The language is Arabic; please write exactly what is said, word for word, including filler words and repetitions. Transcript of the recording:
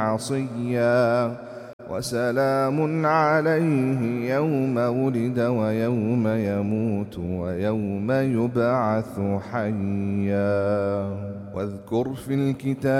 عصيا وسلام عليه يوم ولد ويوم يموت ويوم يبعث حيا. واذكر في الكتاب